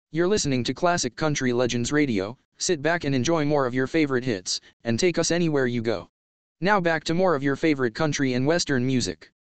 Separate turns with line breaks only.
You're listening to Classic Country Legends Radio. Sit back and enjoy more of your favorite hits, and take us anywhere you go. Now back to more of your favorite country and western music.